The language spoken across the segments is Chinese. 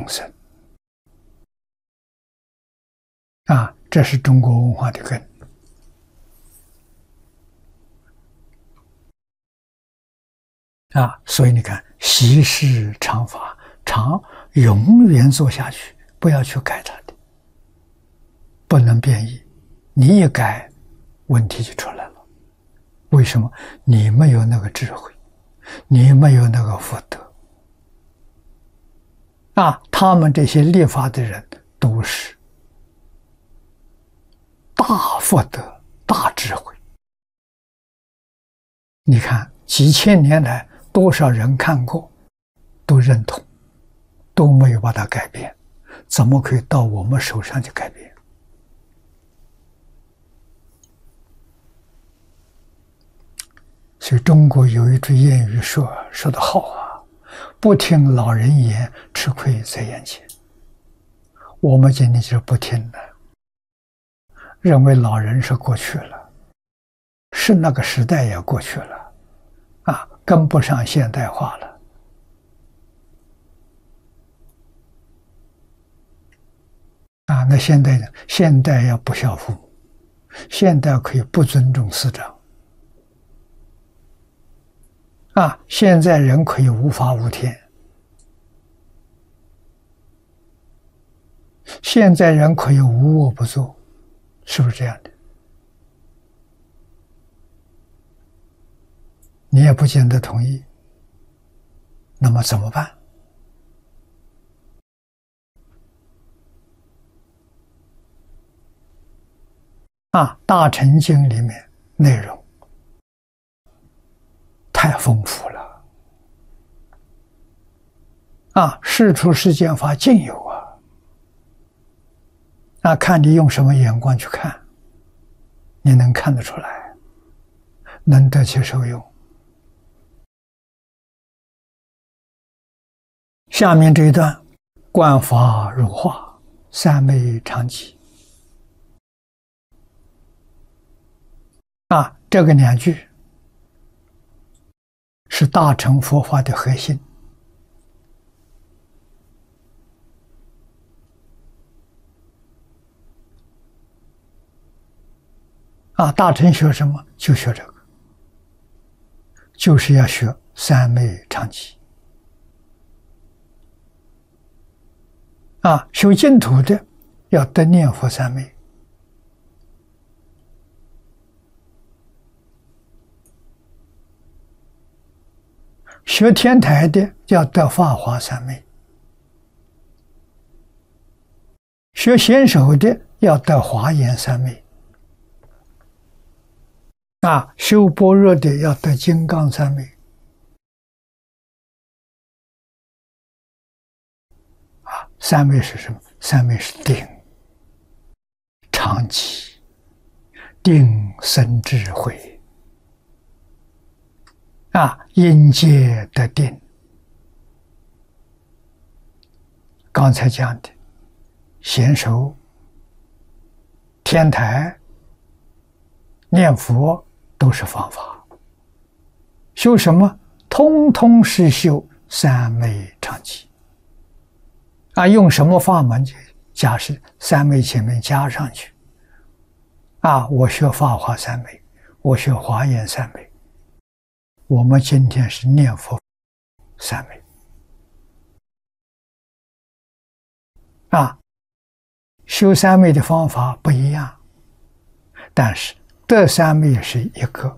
生。这是中国文化的根。所以你看，习是常法，常永远做下去，不要去改它的，不能变异。你一改，问题就出来了。为什么？你没有那个智慧，你没有那个福德。他们这些立法的人都是大福德、大智慧。你看，几千年来，多少人看过，都认同，都没有把它改变，怎么可以到我们手上去改变？所以中国有一句谚语说得好不听老人言，吃亏在眼前。我们今天就是不听了，认为老人是过去了，是那个时代也过去了，跟不上现代化了。那现代要不孝父母，现代可以不尊重师长。现在人可以无法无天，现在人可以无恶不作，是不是这样的？你也不见得同意，那么怎么办？大乘经里面内容太丰富了世出世间法尽有看你用什么眼光去看，你能看得出来，能得其受用。下面这一段，观法如画，三昧常寂。这个两句是大乘佛法的核心。大乘学什么？就学这个，就是要学三昧常寂。修净土的要得念佛三昧，学天台的要得法华三昧，学显手的要得华严三昧，修般若的要得金刚三昧。三昧是什么？三昧是定、常寂、定生智慧。因界得定。刚才讲的显手、天台、念佛都是方法，修什么？通通是修三昧常寂。用什么法门加是三昧前面加上去。我学法华三昧，我学华严三昧，我们今天是念佛三昧。修三昧的方法不一样，但是得三昧是一个。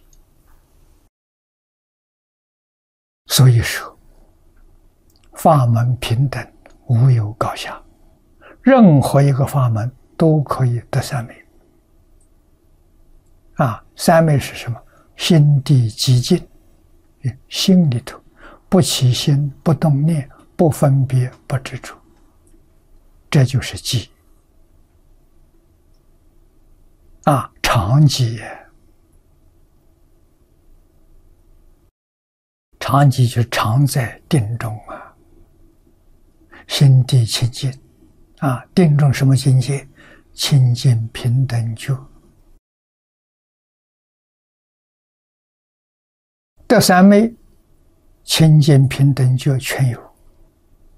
所以说，法门平等，无有高下，任何一个法门都可以得三昧。三昧是什么？心地寂静，心里头不起心，不动念，不分别，不执着，这就是寂。常寂，常寂就常在定中心地清净定中什么境界？清净平等觉。得三昧，清净平等觉全有。